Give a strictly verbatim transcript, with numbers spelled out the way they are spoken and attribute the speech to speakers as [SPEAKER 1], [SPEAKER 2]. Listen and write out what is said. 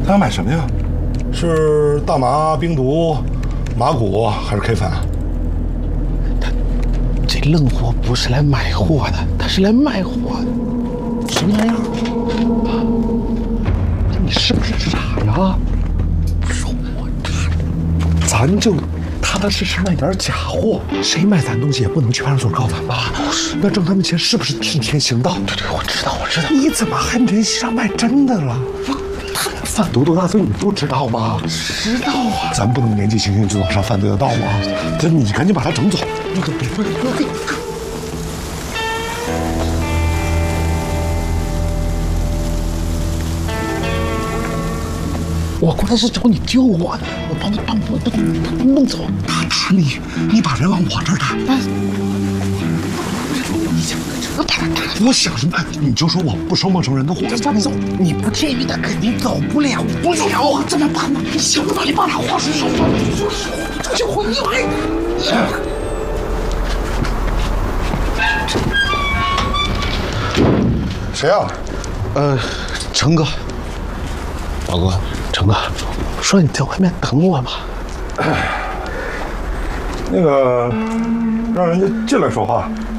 [SPEAKER 1] 他要买什么呀？是大麻、冰毒、麻古还是 K 粉？
[SPEAKER 2] 他这愣货不是来买货的，他是来卖货的。什么玩意儿？你是不是傻呀？说我傻，咱就踏踏实实卖点假货。谁卖咱东西也不能去派出所告咱吧？要挣他们钱，是不是替天行道？对对，我知道，我知道。你怎么还联系上卖真的了？贩毒多大罪你不知道吗？知道啊。咱不能年纪轻轻就走上犯罪的道吗？这你赶紧把他整走。那个别别别！我过来是找你救我的，我把你把我把把弄走。他打你，你把人往我这儿打。你想这打打？我想什么？你就说我不收陌生人的货。放走！你不介意的肯定走不了。不了啊！怎么办呢？你想着把你爸打话说说说说，这就混你来。
[SPEAKER 1] 谁呀？
[SPEAKER 2] 呃，成哥。老哥。成哥，说你在外面等我吧。
[SPEAKER 1] 那个，让人家进来说话。